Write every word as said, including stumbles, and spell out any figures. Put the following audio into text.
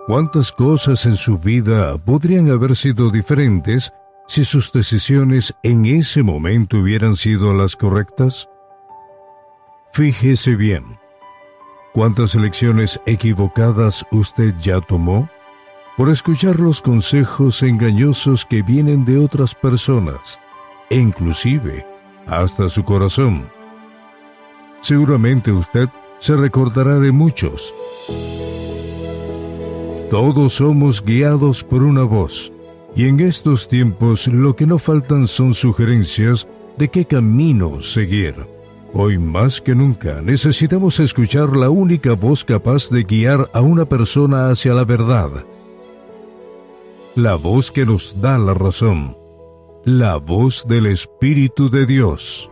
¿Cuántas cosas en su vida podrían haber sido diferentes si sus decisiones en ese momento hubieran sido las correctas? Fíjese bien. ¿Cuántas elecciones equivocadas usted ya tomó? Por escuchar los consejos engañosos que vienen de otras personas, e inclusive hasta su corazón. Seguramente usted se recordará de muchos. Todos somos guiados por una voz, y en estos tiempos lo que no faltan son sugerencias de qué camino seguir. Hoy más que nunca necesitamos escuchar la única voz capaz de guiar a una persona hacia la verdad. La voz que nos da la razón. La voz del Espíritu de Dios.